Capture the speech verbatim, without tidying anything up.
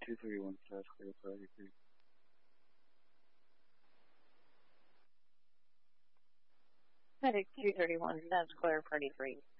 two thirty-one South Clear Priority three. Medic two thirty-one, that's clear, party three.